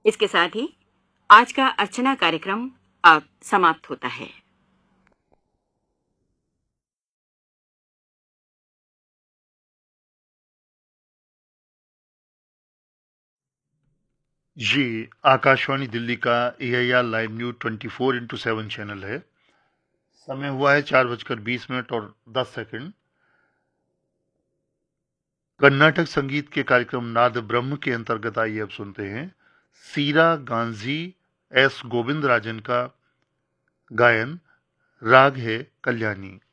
इसके साथ ही आज का अर्चना कार्यक्रम अब समाप्त होता है। ये आकाशवाणी दिल्ली का AIR live news 24x7 channel है। समय हुआ है 4:20 और 10 सेकंड। कर्नाटक संगीत के कार्यक्रम नाद ब्रह्म के अंतर्गत आइए अब सुनते हैं सीरा गांधी S गोविंदराजन का गायन। राग है कल्याणी।